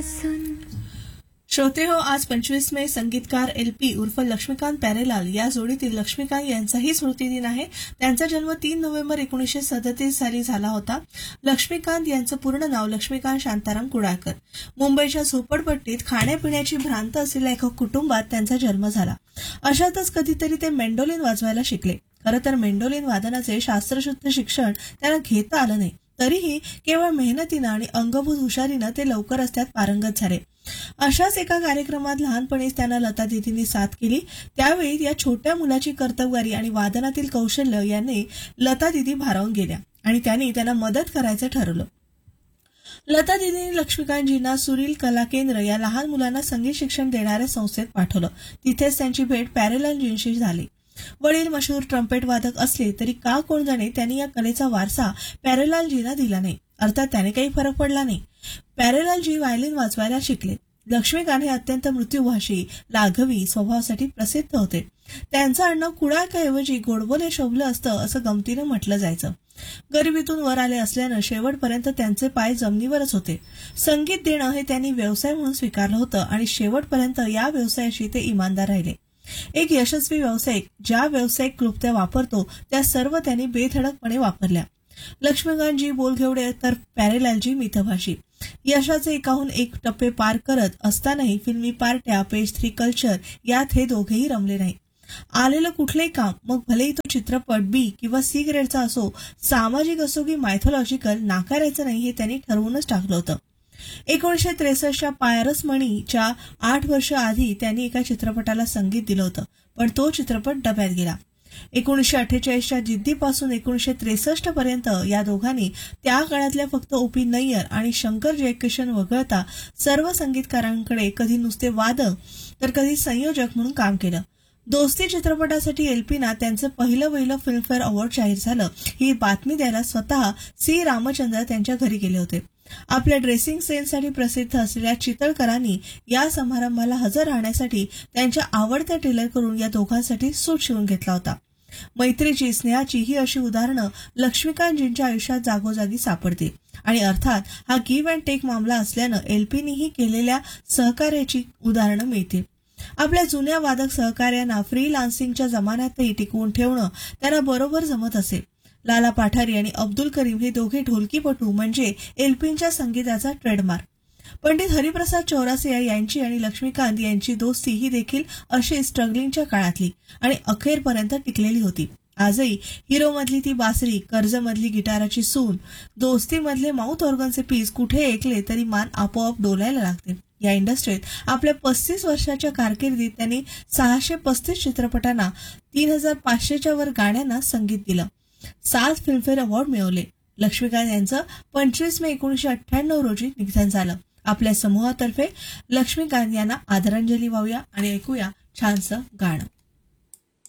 श्रोते हो, आज 25 मे संगीतकार एल.पी. उर्फ लक्ष्मीकांत प्यारेलाल या जोडीतील लक्ष्मीकांत यांचाही स्मृतिदिन आहे. त्यांचा जन्म 3 नोव्हेंबर 1937 साली झाला होता. लक्ष्मीकांत यांचं पूर्ण नाव लक्ष्मीकांत शांताराम कुडाळकर. मुंबईच्या झोपडपट्टीत खाण्यापिण्याची भ्रांत असलेल्या एका कुटुंबात त्यांचा जन्म झाला. अशातच कधीतरी ते मेंडोलिन वाजवायला शिकले. खरं तर मेंडोलिन वादनाचे शास्त्रशुद्ध शिक्षण त्यांना घेता आलं नाही. तरीही केवळ मेहनतीनं आणि अंगभूत हुशारीनं ते लवकरच त्यात पारंगत झाले. अशाच एका कार्यक्रमात लहानपणीच त्यांना लता दीदींनी साथ केली. त्यावेळी या छोट्या मुलाची कर्तबगारी आणि वादनातील कौशल्य याने लता दीदी भारावून गेल्या आणि त्यांना मदत करायचं ठरवलं. लता दीदींनी लक्ष्मीकांतजींना सुरील कला केंद्र या लहान मुलांना संगीत शिक्षण देणाऱ्या संस्थेत पाठवलं. तिथेच त्यांची भेट प्यारेलालजींशी झाली. वडील मशहूर ट्रम्पेट वादक असले तरी का कोण जाणे त्यांनी या कलेचा वारसा प्यारेलालजींना दिला नाही. अर्थात त्याने काही फरक पडला नाही. प्यारेलालजी व्हायोलिन वाजवायला शिकले. लक्ष्मीकांत हे अत्यंत मृत्यूभाषी, लाघवी स्वभावासाठी प्रसिद्ध होते. त्यांचं आडनाव कुडाळकरऐवजी गोडबोले शोभलं असतं असं गमतीनं म्हटलं जायचं. गरिबीतून वर आले असल्यानं शेवटपर्यंत त्यांचे पाय जमिनीवरच होते. संगीत देणं हे त्यांनी व्यवसाय म्हणून स्वीकारलं होतं आणि शेवटपर्यंत या व्यवसायाशी ते इमानदार राहिले. एक यशस्वी व्यावसायिक ज्या व्यावसायिक क्लुप्त्या वापरतो त्या सर्व त्यांनी बेधडकपणे वापरल्या. लक्ष्मीकांतजी बोलघेवडे तर प्यारेलालजी मितभाषी. यशाचे एकाहून एक टप्पे पार करत असतानाही फिल्मी पार्ट्या, पेज 3 कल्चर यात हे दोघेही रमले नाही. आलेलं कुठलंही काम, मग भलेही तो चित्रपट बी किंवा सी ग्रेडचा असो, सामाजिक असो की मायथॉलॉजिकल, नाकारायचं नाही हे त्यांनी ठरवूनच टाकलं होतं. 1963च्या पायरसमणीच्या 8 वर्ष आधी त्यांनी एका चित्रपटाला संगीत दिलं होतं, पण तो चित्रपट डब्यात गेला. 1948च्या जिद्दीपासून 1963 पर्यंत या दोघांनी त्या काळातल्या फक्त ओ.पी. नय्यर आणि शंकर जयकिशन वगळता सर्व संगीतकारांकडे कधी नुसते वादक तर कधी संयोजक म्हणून काम केलं. दोस्ती चित्रपटासाठी एल.पी.ना त्यांचं पहिलं फिल्मफेअर अवॉर्ड जाहीर झालं. ही बातमी द्यायला स्वतः सी रामचंद्र त्यांच्या घरी गेले होते. आपल्या ड्रेसिंग सेन्ससाठी प्रसिद्ध असलेल्या चितळकरांनी या समारंभाला हजर राहण्यासाठी त्यांच्या आवडत्या टेलरकडून या दोघांसाठी सूट शिवून घेतला होता. मैत्रीची, स्नेहाची ही अशी उदाहरणं लक्ष्मीकांतजींच्या आयुष्यात जागोजागी सापडतील आणि अर्थात हा गिव्ह अँड टेक मामला असल्यानं एल.पीनीही केलेल्या सहकार्याची उदाहरणं मिळतील. आपल्या जुन्या वादक सहकार्यांना फ्रीलान्सिंगच्या जमान्यातही टिकवून ठेवणं त्यांना बरोबर जमत असेल. लाला पाठारी आणि अब्दुल करीम हे दोघे ढोलकीपटू म्हणजे एल.पींच्या संगीताचा ट्रेडमार्क. पंडित हरिप्रसाद चौरासिया यांची आणि लक्ष्मीकांत यांची दोस्ती ही देखील अशी स्ट्रगलिंगच्या काळातली आणि अखेरपर्यंत टिकलेली होती. आजही हिरोमधली ती बासरी, कर्जमधली गिटाराची सून, दोस्तीमधले माउथ ऑर्गनचे पीस कुठे ऐकले तरी मान आपोआप डोलायला लागते. या इंडस्ट्रीत आपल्या 35 वर्षाच्या कारकिर्दीत त्यांनी 635 चित्रपटांना, 3500च्या वर गाण्यांना संगीत दिलं. 7 फिल्मफेअर अवॉर्ड मिळवले. लक्ष्मीकांत यांचं 25 मे 1998 रोजी निधन झालं. आपल्या समूहातर्फे लक्ष्मीकांत यांना आदरांजली वाहूया आणि ऐकूया छानसं गाणं.